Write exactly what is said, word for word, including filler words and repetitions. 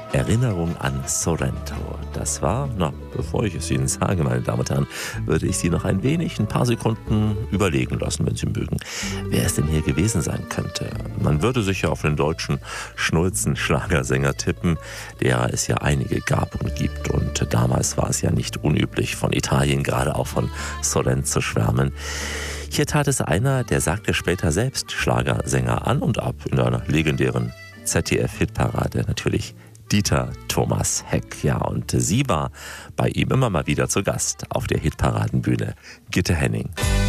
Erinnerung an Sorrento. Das war, na, bevor ich es Ihnen sage, meine Damen und Herren, würde ich Sie noch ein wenig, ein paar Sekunden überlegen lassen, wenn Sie mögen, wer es denn hier gewesen sein könnte. Man würde sicher auf den deutschen Schnulzen-Schlagersänger tippen, der es ja einige gab und gibt. Und damals war es ja nicht unüblich, von Italien, gerade auch von Sorrento zu schwärmen. Hier tat es einer, der sagte später selbst Schlagersänger an und ab in einer legendären Z D F-Hitparade, natürlich Dieter Thomas Heck. Ja, und sie war bei ihm immer mal wieder zu Gast auf der Hitparadenbühne, Gitte Henning.